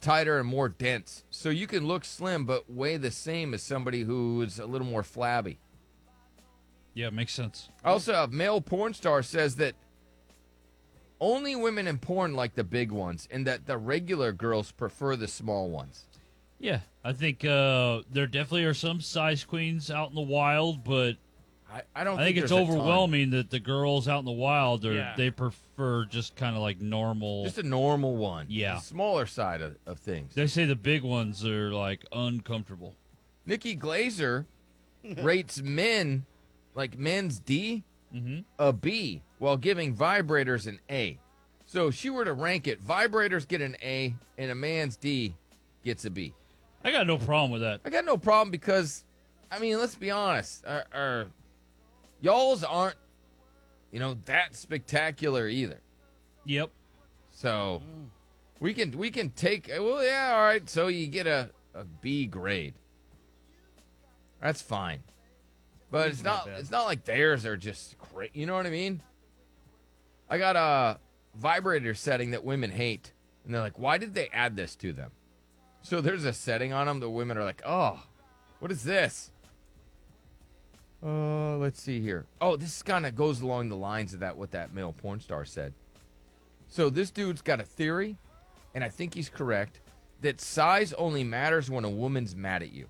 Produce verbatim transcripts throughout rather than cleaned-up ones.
tighter and more dense. So you can look slim but weigh the same as somebody who's a little more flabby. Yeah, makes sense. Also, a male porn star says that only women in porn like the big ones and that the regular girls prefer the small ones. Yeah, I think uh, there definitely are some size queens out in the wild, but I, I don't I think, think it's there's a ton. overwhelming that the girls out in the wild, are Yeah. they prefer just kind of like normal. Just a normal one. Yeah. The smaller side of, of things. They say the big ones are like uncomfortable. Nikki Glazer rates men, like men's D, Mm-hmm. a B, while giving vibrators an A. So if she were to rank it, vibrators get an A, and a man's D gets a B. I got no problem with that. I got no problem because, I mean, let's be honest. Our, our y'all's aren't, you know, that spectacular either. Yep. So we can we can take. Well, yeah, all right. So you get a, a B grade. That's fine, but it's not. bad. It's not like theirs are just great. You know what I mean? I got a vibrator setting that women hate, and they're like, "Why did they add this to them?" So there's a setting on them that women are like, "Oh, what is this?" Uh, let's see here. Oh, this kind of goes along the lines of that what that male porn star said. So this dude's got a theory, and I think he's correct, that size only matters when a woman's mad at you.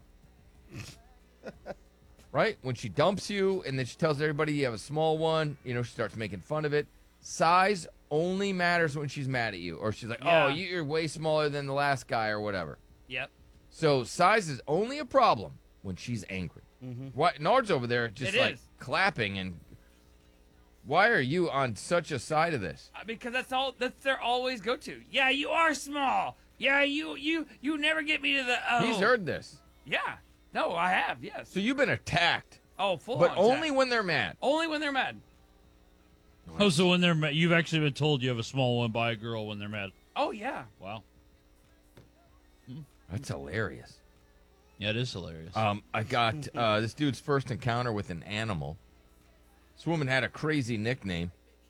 Right? When she dumps you and then she tells everybody you have a small one, you know, she starts making fun of it. Size only matters when she's mad at you. Or she's like, Yeah. oh, you're way smaller than the last guy or whatever. Yep. So size is only a problem when she's angry. What Nard's over there just It like is. clapping and why are you on such a side of this? Uh, Because that's all. That's their always go to. Yeah, you are small. Yeah, you you you never get me to the. Oh. He's heard this. Yeah. No, I have. Yes. So you've been attacked, Oh, full but on only attack. when they're mad. only when they're mad. Oh, so when they're mad, you've actually been told you have a small one by a girl when they're mad. Oh yeah. Wow. That's hilarious. Yeah, it is hilarious. Um, I got uh, this dude's first encounter with an animal. This woman had a crazy nickname.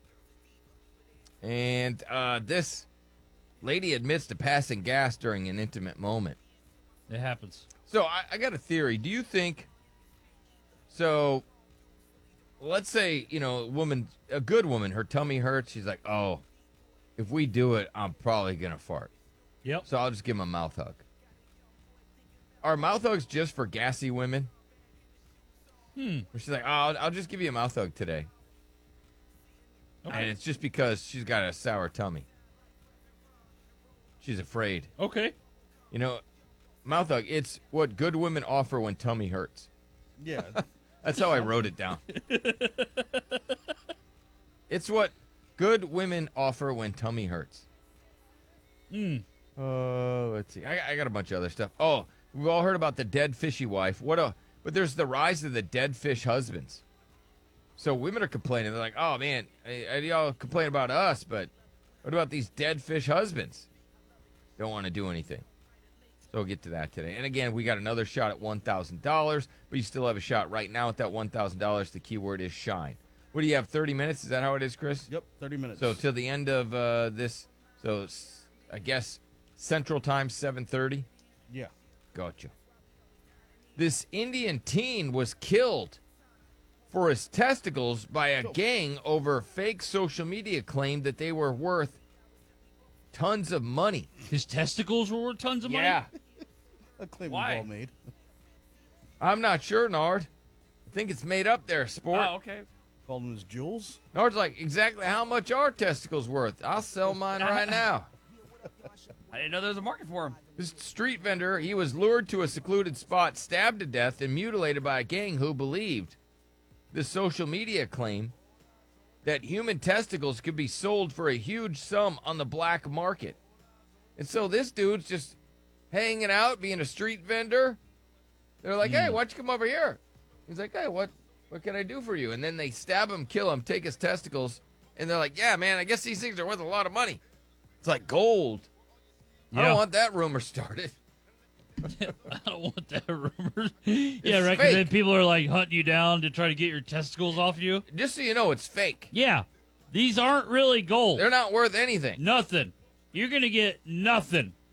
And uh, this lady admits to passing gas during an intimate moment. It happens. So I, I got a theory. Do you think, so let's say, you know, a woman, a good woman, her tummy hurts. She's like, oh, if we do it, I'm probably going to fart. Yep. So I'll just give him a mouth hug. Are mouth hugs just for gassy women? Hmm. Where she's like, oh, I'll, I'll just give you a mouth hug today. Okay. And it's just because she's got a sour tummy. She's afraid. Okay. You know, mouth hug, it's what good women offer when tummy hurts. Yeah. That's how I wrote it down. It's what good women offer when tummy hurts. Hmm. Uh, let's see. I, I got a bunch of other stuff. Oh, we've all heard about the dead fishy wife. What a but there's the rise of the dead fish husbands. So women are complaining. They're like, "Oh man, I, I, y'all complain about us, but what about these dead fish husbands? Don't want to do anything." So we'll get to that today. And again, we got another shot at one thousand dollars, but you still have a shot right now at that one thousand dollars. The keyword is shine. What do you have? thirty minutes? Is that how it is, Chris? Yep, thirty minutes. So till the end of uh, this, so s- I guess Central Time, seven thirty. yeah. Gotcha. This Indian teen was killed for his testicles by a gang over fake social media claim that they were worth tons of money. His testicles were worth tons of money? Yeah. A claim Why? we've all made. I'm not sure, Nard. I think it's made up there, sport. Oh, okay. Called them as jewels. Nard's like, exactly how much are testicles worth? I'll sell mine right now. I didn't know there was a market for him. This street vendor, he was lured to a secluded spot, stabbed to death, and mutilated by a gang who believed the social media claim that human testicles could be sold for a huge sum on the black market. And so this dude's just hanging out, being a street vendor. They're like, hey, why don't you come over here? He's like, hey, what, what can I do for you? And then they stab him, kill him, take his testicles, and they're like, yeah, man, I guess these things are worth a lot of money. It's like gold. I Yeah. don't want that rumor started. I don't want that rumor. yeah, It's right. 'Cause then fake. people are like hunting you down to try to get your testicles off you. Just so you know, it's fake. Yeah, these aren't really gold. They're not worth anything. Nothing. You're gonna get nothing.